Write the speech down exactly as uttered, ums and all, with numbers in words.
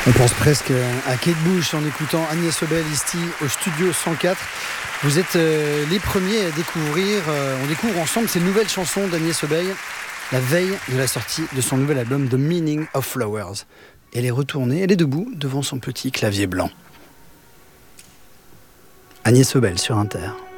On pense presque à Kate Bush en écoutant Agnès Obel ici au studio cent quatre. Vous êtes euh, les premiers à découvrir, euh, on découvre ensemble ces nouvelles chansons d'Agnès Obel la veille de la sortie de son nouvel album The Meaning of Flowers. Elle est retournée, elle est debout devant son petit clavier blanc. Agnès Obel sur Inter.